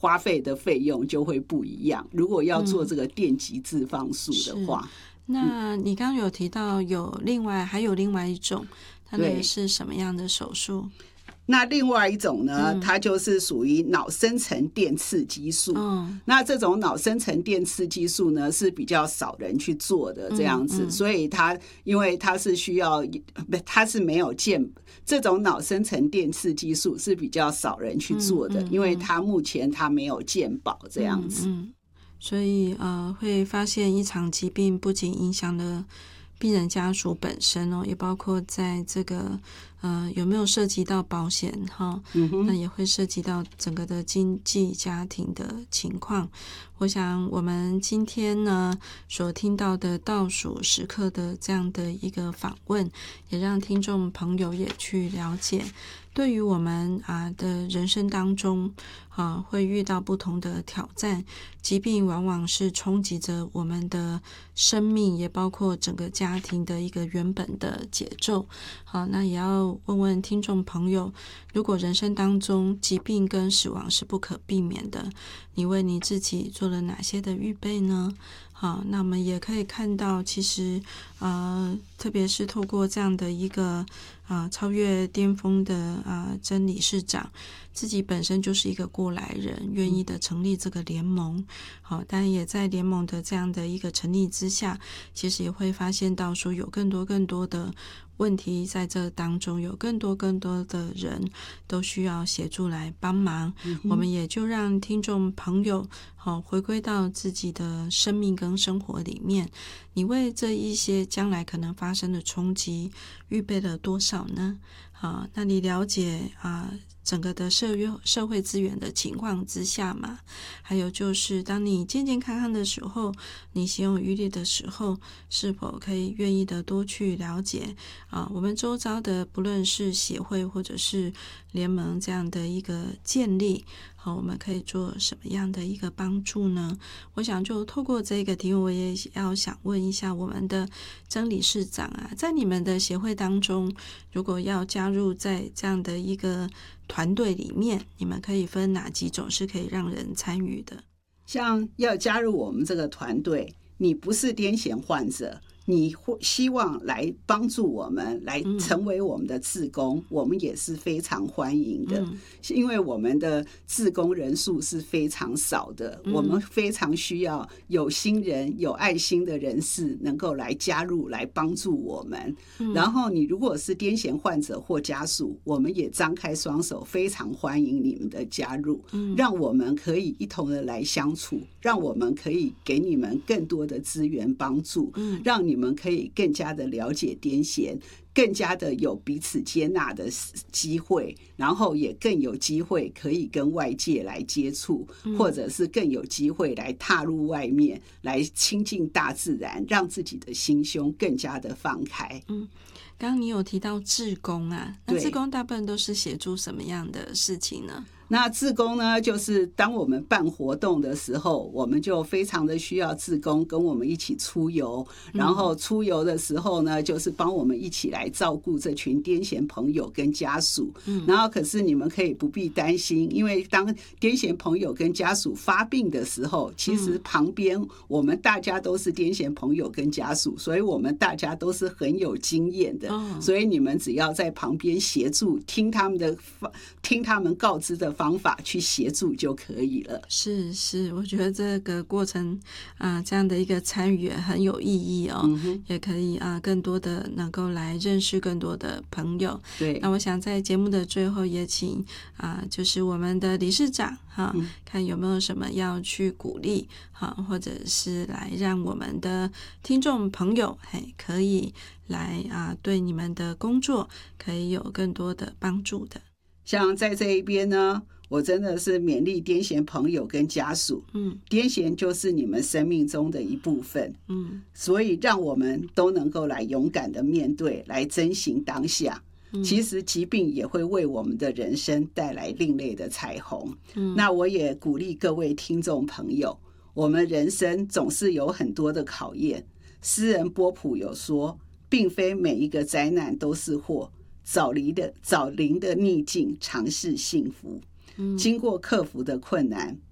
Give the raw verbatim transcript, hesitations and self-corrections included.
花费的费用就会不一样。如果要做这个电极置放术的话， 嗯、那你刚刚有提到有另外还有另外一种，它那个是什么样的手术？ 那另外一种呢、 嗯、 它就是属于脑深层电刺激术、嗯、那这种脑深层电刺激术呢是比较少人去做的这样子、嗯嗯、所以它因为它是需要它是没有健这种脑深层电刺激术是比较少人去做的、嗯嗯嗯、因为它目前它没有健保这样子。嗯嗯， 所以呃会发现一场疾病不仅影响了病人家属本身哦，也包括在这个呃有没有涉及到保险哈、嗯，那也会涉及到整个的经济家庭的情况。我想我们今天呢所听到的倒数时刻的这样的一个访问，也让听众朋友也去了解，对于我们啊的人生当中啊会遇到不同的挑战，疾病往往是冲击着我们的生命，也包括整个家庭的一个原本的节奏。好，那也要问问听众朋友，如果人生当中疾病跟死亡是不可避免的，你为你自己做了哪些的预备呢？好，那我们也可以看到，其实呃，特别是透过这样的一个啊、呃、超越巅峰的啊、呃、曾理事长，自己本身就是一个过来人，愿意的成立这个联盟。好，但也在联盟的这样的一个成立之下，其实也会发现到说有更多更多的问题在这当中，有更多更多的人都需要协助来帮忙、嗯、我们也就让听众朋友好回归到自己的生命跟生活里面，你为这一些将来可能发生的冲击预备了多少呢？好，那你了解啊、呃整个的社会社会资源的情况之下嘛，还有就是当你健健康康的时候，你心有余力的时候，是否可以愿意的多去了解啊，我们周遭的不论是协会或者是联盟这样的一个建立，好，我们可以做什么样的一个帮助呢？我想就透过这个题目，我也要想问一下我们的曾理事长啊，在你们的协会当中，如果要加入在这样的一个团队里面，你们可以分哪几种是可以让人参与的？ 像要加入我们这个团队，你不是癫痫患者，你希望来帮助我们，来成为我们的志工、嗯、我们也是非常欢迎的、嗯、因为我们的志工人数是非常少的、嗯、我们非常需要有心人有爱心的人士能够来加入来帮助我们、嗯、然后你如果是癫痫患者或家属，我们也张开双手非常欢迎你们的加入、嗯、让我们可以一同的来相处，让我们可以给你们更多的资源帮助、嗯、让你你们可以更加的了解癫痫，更加的有彼此接纳的机会，然后也更有机会可以跟外界来接触、嗯、或者是更有机会来踏入外面，来亲近大自然，让自己的心胸更加的放开。 嗯，刚刚你有提到志工啊，那志工大部分都是协助什么样的事情呢？ 那志工呢，就是当我们办活动的时候，我们就非常的需要志工跟我们一起出游，然后出游的时候呢，就是帮我们一起来照顾这群癫痫朋友跟家属、嗯、然后可是你们可以不必担心，因为当癫痫朋友跟家属发病的时候，其实旁边我们大家都是癫痫朋友跟家属，所以我们大家都是很有经验的、哦、所以你们只要在旁边协助，听他们的听他们告知的方法去协助就可以了。 是是，我觉得这个过程啊、呃，这样的一个参与很有意义哦，嗯、也可以啊、呃，更多的能够来认识更多的朋友。 对， 那我想在节目的最后也请啊、呃，就是我们的理事长哈、嗯，看有没有什么要去鼓励哈，或者是来让我们的听众朋友嘿可以来啊、呃，对你们的工作可以有更多的帮助的。 像在这一边呢，我真的是勉励癫痫朋友跟家属，嗯，癫痫就是你们生命中的一部分，嗯，所以让我们都能够来勇敢的面对，来珍惜当下。嗯、其实疾病也会为我们的人生带来另类的彩虹。嗯，那我也鼓励各位听众朋友，我们人生总是有很多的考验。诗人波普有说，并非每一个灾难都是祸。早临的早临的逆境，尝试幸福。经过克服的困难，